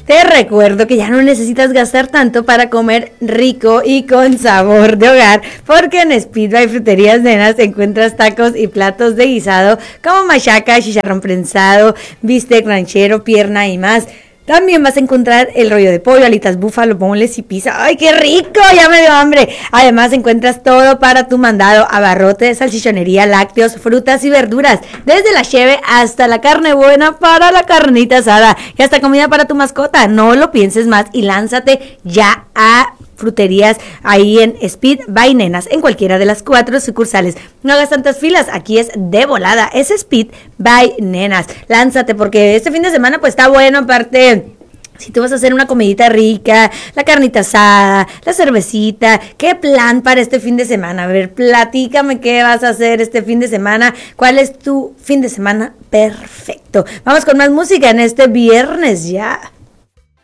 Te recuerdo que ya no necesitas gastar tanto para comer rico y con sabor de hogar, porque en Speed by Fruterías Nenas encuentras tacos y platos de guisado como machaca, chicharrón prensado, bistec ranchero, pierna y más. También vas a encontrar el rollo de pollo, alitas búfalo, boneless y pizza. ¡Ay, qué rico! Ya me dio hambre. Además encuentras todo para tu mandado: abarrote, salchichonería, lácteos, frutas y verduras. Desde la cheve hasta la carne buena para la carnita asada. Y hasta comida para tu mascota. No lo pienses más y lánzate ya a Fruterías ahí en Speed by Nenas, en cualquiera de las 4 sucursales. No hagas tantas filas, aquí es de volada, es Speed by Nenas. Lánzate porque este fin de semana pues está bueno, aparte. Si tú vas a hacer una comidita rica, la carnita asada, la cervecita, ¿qué plan para este fin de semana? A ver, platícame qué vas a hacer este fin de semana, cuál es tu fin de semana perfecto. Vamos con más música en este viernes ya.